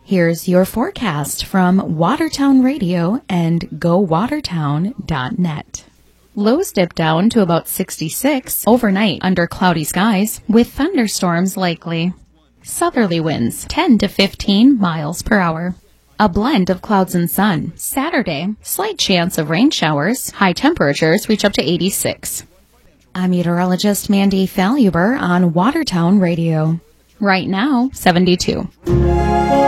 Here's your forecast from Watertown Radio and GoWatertown.net. Lows dip down to about 66 overnight under cloudy skies with thunderstorms likely. Southerly winds 10 to 15 miles per hour. A blend of clouds and sun. Saturday, slight chance of rain showers. High temperatures reach up to 86. I'm meteorologist Mandy Faluber on Watertown Radio. Right now, 72.